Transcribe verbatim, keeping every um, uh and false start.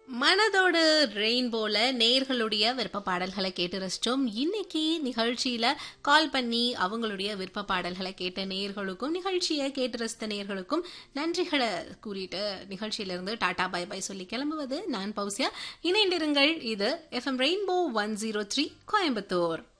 மனதோடு ரெயின்போல நேர்களுடைய விருப்ப பாடல்களை கேட்டு ரசிச்சோம். இன்னைக்கு நிகழ்ச்சியில கால் பண்ணி அவங்களுடைய விருப்ப பாடல்களை கேட்ட நேர்களுக்கும் நிகழ்ச்சியை கேட்டு ரசித்த நேர்களுக்கும் நன்றிகளை கூறிட்டு நிகழ்ச்சியிலிருந்து டாடா பை பை சொல்லி கிளம்புவது நான் பௌசியா. இணைந்திருங்கள். இது FM rainbow one zero three Coimbatore.